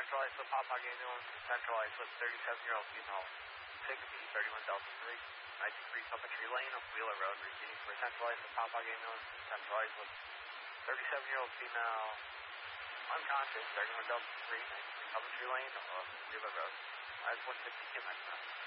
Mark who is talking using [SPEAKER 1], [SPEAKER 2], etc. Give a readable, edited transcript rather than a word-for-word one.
[SPEAKER 1] centralized with Papa Ambulance, centralized with 37-year-old female, Signify 31 Delta 3, 93 Papa Tree Lane on Wheeler Road, repeating for centralized with Papa Ambulance, centralized with 37-year-old female, unconscious, 31 Delta 3, 93 Papa Tree Lane on Wheeler Road. I have 150 QMX now.